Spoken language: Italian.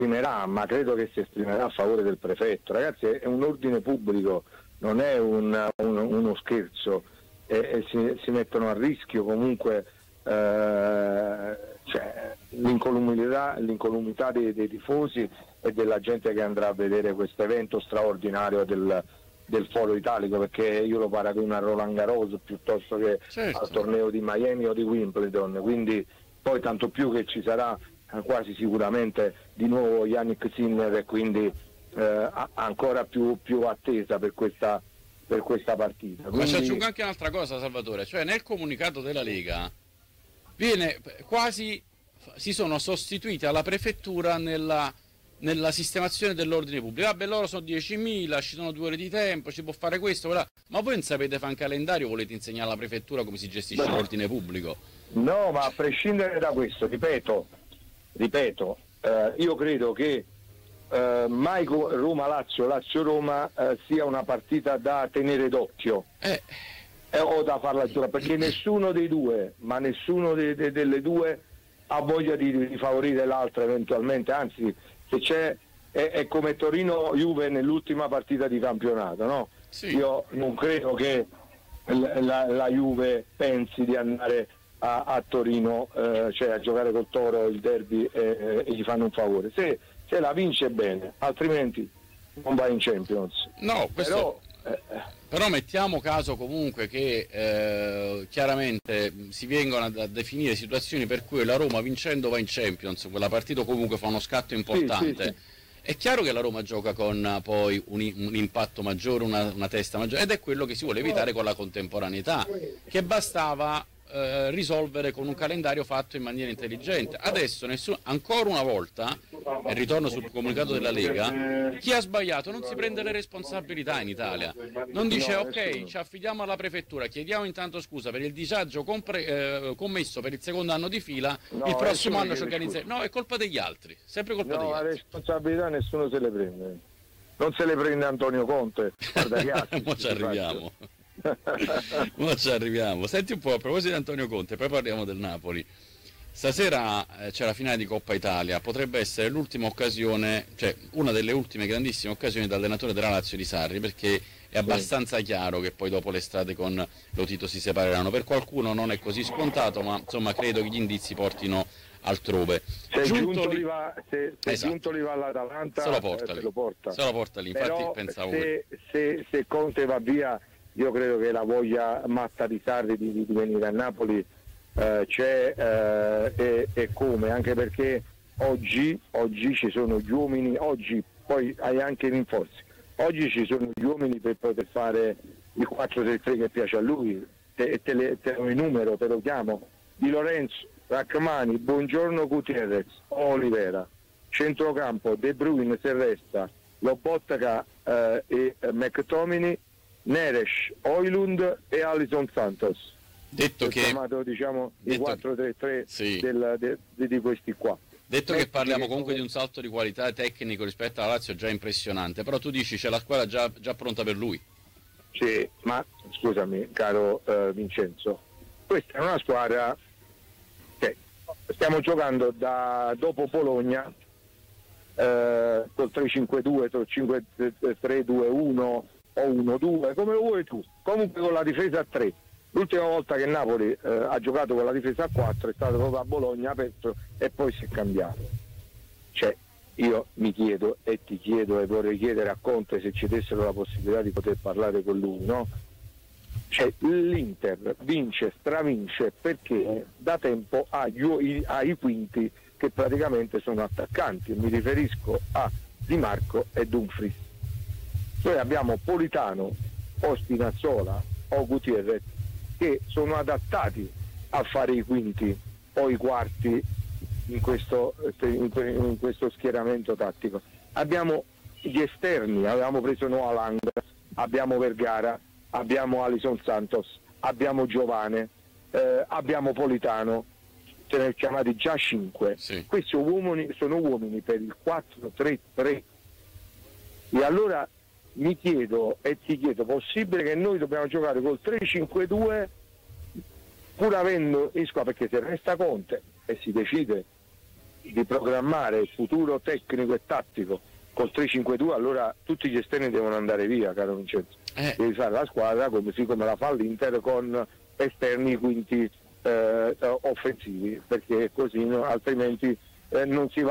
esprimerà, ma credo che si esprimerà a favore del prefetto. Ragazzi, è un ordine pubblico, non è uno scherzo, e si mettono a rischio comunque l'incolumità dei tifosi e della gente che andrà a vedere questo evento straordinario del Foro Italico, perché io lo paragono a Roland Garros piuttosto che al torneo di Miami o di Wimbledon, quindi poi tanto più che ci sarà quasi sicuramente di nuovo Yannick Sinner, e quindi ancora più attesa per questa partita. Ma ci aggiungo anche un'altra cosa, Salvatore, cioè nel comunicato della Lega viene quasi, si sono sostituiti alla prefettura nella sistemazione dell'ordine pubblico. Vabbè, loro sono 10.000, ci sono 2 ore di tempo, ci può fare questo, quella. Ma voi non sapete fare un calendario, volete insegnare alla prefettura come si gestisce l'ordine pubblico? No, ma a prescindere da questo, ripeto, io credo che mai Roma-Lazio, Lazio-Roma sia una partita da tenere d'occhio o da farla giocare, perché nessuno dei due, ma nessuno delle due ha voglia di favorire l'altra eventualmente, anzi se c'è è come Torino-Juve nell'ultima partita di campionato, no? Sì. Io non credo che la Juve pensi di andare a Torino, cioè a giocare col Toro il derby e gli fanno un favore. Se la vince bene, altrimenti non va in Champions. No, questo però mettiamo caso comunque che chiaramente si vengono a definire situazioni per cui la Roma vincendo va in Champions, quella partita comunque fa uno scatto importante. Sì. È chiaro che la Roma gioca con poi un impatto maggiore, una testa maggiore, ed è quello che si vuole evitare con la contemporaneità, che bastava risolvere con un calendario fatto in maniera intelligente. Adesso ancora una volta, e ritorno sul comunicato della Lega, chi ha sbagliato non si prende le responsabilità in Italia, non dice ok, ci affidiamo alla prefettura, chiediamo intanto scusa per il disagio commesso per il secondo anno di fila, il prossimo anno ci organizziamo. No, è colpa degli altri, sempre colpa degli altri. La responsabilità nessuno se le prende, non se le prende Antonio Conte. Guarda che ma ci arriviamo. Ma ci arriviamo. Senti un po', a proposito di Antonio Conte, poi parliamo del Napoli. Stasera c'è la finale di Coppa Italia, potrebbe essere l'ultima occasione, cioè una delle ultime grandissime occasioni da allenatore della Lazio di Sarri, perché è abbastanza chiaro che poi dopo l'estate con Lotito si separeranno. Per qualcuno non è così scontato, ma insomma credo che gli indizi portino altrove. Se Giuntoli va all'Atalanta, se lo porta lì. Infatti però pensavo se Conte va via, io credo che la voglia matta di Sarri di venire a Napoli c'è, e come, anche perché oggi ci sono gli uomini, oggi poi hai anche i rinforzi, oggi ci sono gli uomini per poter fare il 4-3-3 che piace a lui, te lo enumero, te lo chiamo: Di Lorenzo, Rachmani, Buongiorno, Gutierrez, Olivera, centrocampo De Bruyne se resta, Lobotka e McTominay, Neres, Højlund e Alisson Santos. Detto che chiamato, diciamo, il 4-3-3 sì, di questi qua. Detto che parliamo comunque di un salto di qualità tecnico rispetto alla Lazio già impressionante, però tu dici c'è la squadra già pronta per lui. Sì, ma scusami caro Vincenzo, questa è una squadra che stiamo giocando dopo Bologna col 3-5-2, col 5-3-2-1 o 1-2, come lo vuoi tu, comunque con la difesa a 3. L'ultima volta che Napoli ha giocato con la difesa a 4 è stato proprio a Bologna aperto e poi si è cambiato. Cioè, io mi chiedo e ti chiedo e vorrei chiedere a Conte, se ci dessero la possibilità di poter parlare con lui, no? Cioè, l'Inter stravince perché da tempo ha i quinti che praticamente sono attaccanti. Mi riferisco a Di Marco e Dumfries. Noi abbiamo Politano o Spinazzola o Gutierrez che sono adattati a fare i quinti o i quarti in questo schieramento tattico. Abbiamo gli esterni, abbiamo preso Noah Lang, abbiamo Vergara, abbiamo Alisson Santos, abbiamo Giovane, abbiamo Politano, ce ne ho chiamati già 5. Sì. Questi sono uomini per il 4-3-3. E allora mi chiedo e ti chiedo, possibile che noi dobbiamo giocare col 3-5-2 pur avendo Isco, perché se resta Conte e si decide di programmare il futuro tecnico e tattico col 3-5-2, allora tutti gli esterni devono andare via, caro Vincenzo. Devi fare la squadra come la fa l'Inter, con esterni quinti offensivi, perché così altrimenti non si va